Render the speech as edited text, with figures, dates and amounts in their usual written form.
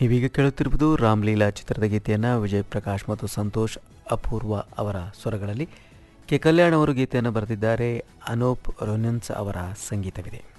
ನೀವೀಗ ಕೇಳುತ್ತಿರುವುದು ರಾಮ್ಲೀಲಾ ಚಿತ್ರದ ಗೀತೆಯನ್ನು ವಿಜಯ್ ಪ್ರಕಾಶ್ ಮತ್ತು ಸಂತೋಷ್ ಅಪೂರ್ವ ಅವರ ಸ್ವರಗಳಲ್ಲಿ. ಕೆ ಕಲ್ಯಾಣ್ ಅವರು ಗೀತೆಯನ್ನು ಬರೆದಿದ್ದಾರೆ. ಅನೂಪ್ ರೊನೆನ್ಸ್ ಅವರ ಸಂಗೀತವಿದೆ.